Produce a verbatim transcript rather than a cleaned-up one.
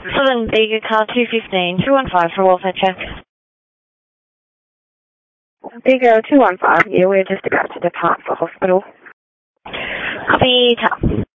Southern Bega car two fifteen, two one five for a welfare check. Bega two one five, yeah, we're just about to depart for hospital. Copy, tap.